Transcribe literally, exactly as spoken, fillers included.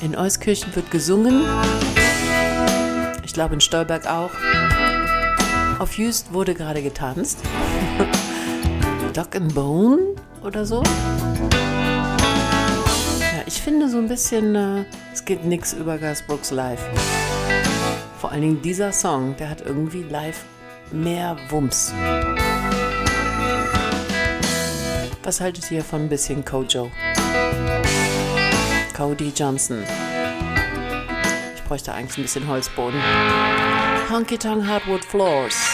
In Euskirchen wird gesungen. Ich glaube in Stolberg auch. Auf Jüst wurde gerade getanzt. Dog and Bone oder so. Ja, ich finde so ein bisschen, äh, es geht nix über Garth Brooks live. Vor allen Dingen dieser Song, der hat irgendwie live mehr Wumms. Was haltet ihr von ein bisschen Kojo? Cody Johnson. Ich bräuchte eigentlich ein bisschen Holzboden. Honky Tonk Hardwood Floors.